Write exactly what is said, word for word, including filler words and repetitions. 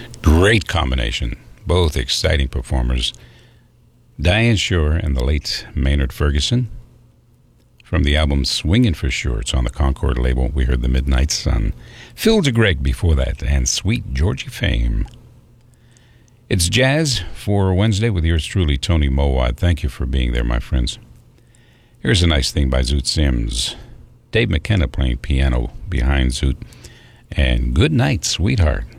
Great combination. Both exciting performers. Diane Shore and the late Maynard Ferguson. From the album Swingin' for Sure. It's on the Concord label. We heard the Midnight Sun. Phil DeGreg before that, and Sweet Georgie Fame. It's jazz for Wednesday with yours truly, Tony Mowat. Thank you for being there, my friends. Here's a nice thing by Zoot Sims. Dave McKenna playing piano behind Zoot. And Good Night, Sweetheart.